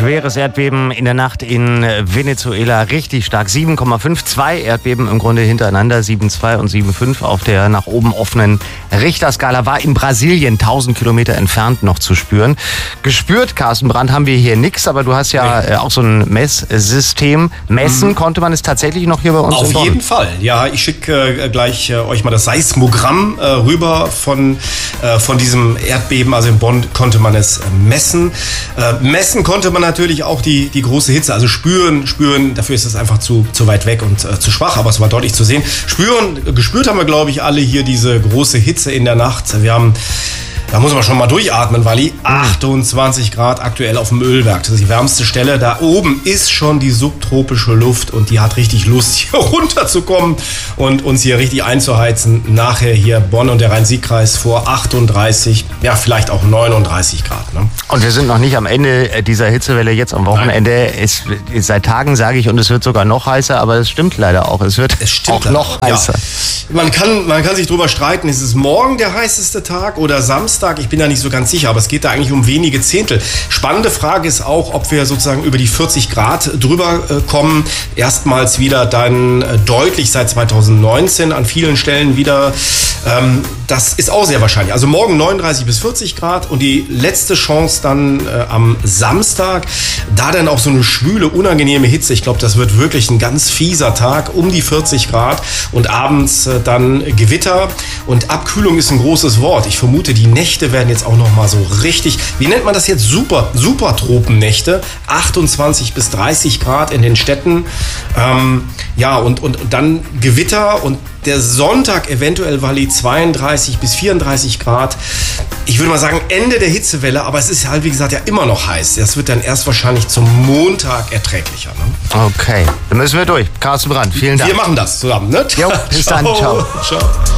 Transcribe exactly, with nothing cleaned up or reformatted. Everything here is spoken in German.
Schweres Erdbeben in der Nacht in Venezuela, richtig stark. sieben Komma fünf, zwei Erdbeben im Grunde hintereinander, sieben Komma zwei und sieben Komma fünf auf der nach oben offenen Richterskala. War in Brasilien tausend Kilometer entfernt noch zu spüren. Gespürt, Carsten Brandt, haben wir hier nichts, aber du hast ja äh, auch so ein Messsystem. Messen mhm. konnte man es tatsächlich noch hier bei uns? Auf jeden Fall. Ja, ich schicke äh, gleich äh, euch mal das Seismogramm äh, rüber von, äh, von diesem Erdbeben. Also in Bonn konnte man es äh, messen. Äh, messen konnte man natürlich auch die, die große Hitze, also spüren, spüren, dafür ist es einfach zu, zu weit weg und äh, zu schwach, aber es war deutlich zu sehen. Spüren, gespürt haben wir, glaube ich, alle hier diese große Hitze in der Nacht. Wir haben, da muss man schon mal durchatmen, Walli, achtundzwanzig Grad aktuell auf dem Ölberg. Das ist die wärmste Stelle. Da oben ist schon die subtropische Luft und die hat richtig Lust, hier runterzukommen und uns hier richtig einzuheizen. Nachher hier Bonn und der Rhein-Sieg-Kreis vor achtunddreißig, ja vielleicht auch neununddreißig Grad. Ne? Und wir sind noch nicht am Ende dieser Hitzewelle jetzt am Wochenende. Es, seit Tagen sage ich, und es wird sogar noch heißer, aber es stimmt leider auch. Es wird es auch noch heißer. Ja. Man kann, man kann sich drüber streiten, ist es morgen der heißeste Tag oder Samstag? Ich bin da nicht so ganz sicher, aber es geht da eigentlich um wenige Zehntel. Spannende Frage ist auch, ob wir sozusagen über die vierzig Grad drüber äh, kommen. Erstmals wieder dann äh, deutlich seit zweitausendneunzehn an vielen Stellen wieder. Ähm, das ist auch sehr wahrscheinlich. Also morgen neununddreißig bis vierzig Grad und die letzte Chance dann äh, am Samstag. Da dann auch so eine schwüle, unangenehme Hitze. Ich glaube, das wird wirklich ein ganz fieser Tag, um die vierzig Grad und abends äh, dann Gewitter. Und Abkühlung ist ein großes Wort. Ich vermute, die Nächte werden jetzt auch noch mal so richtig, wie nennt man das jetzt? Super, super Tropennächte. achtundzwanzig bis dreißig Grad in den Städten. Ähm, ja, und, und dann Gewitter und der Sonntag eventuell, Walli, zweiunddreißig bis vierunddreißig Grad. Ich würde mal sagen, Ende der Hitzewelle, aber es ist halt, wie gesagt, ja immer noch heiß. Das wird dann erst wahrscheinlich zum Montag erträglicher. Ne? Okay, dann müssen wir durch. Carsten Brandt, vielen Dank. Wir machen das zusammen, ne? Jo, bis dann, ciao. Ciao.